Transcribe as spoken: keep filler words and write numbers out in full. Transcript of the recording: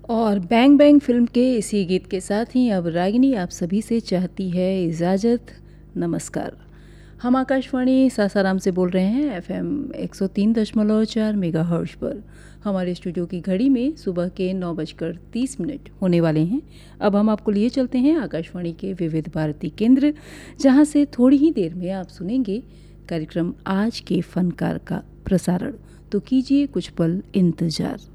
और bang bang film के इसी गीत के साथ ही अब रागिनी आप सभी से चाहती है इजाज़त। नमस्कार। हम आकाशवाणी सासाराम से बोल रहे हैं एफएम एक सौ तीन दशमलव चार मेगाहर्ट्ज़ पर। हमारे स्टूडियो की घड़ी में सुबह के नौ बजकर तीस मिनट होने वाले हैं। अब हम आपको लिए चलते हैं आकाशवाणी के विविध भारती केंद्र, जहां से थोड़ी ही देर में आप सुनेंगे कार्यक्रम आज के फनकार का प्रसारण। तो कीजिए कुछ पल इंतज़ार।